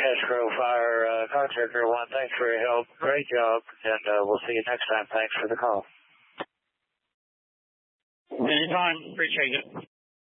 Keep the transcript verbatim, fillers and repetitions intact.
Escrow Fire uh, Contractor One. Thanks for your help. Great job, and uh, we'll see you next time. Thanks for the call. Anytime. Appreciate it.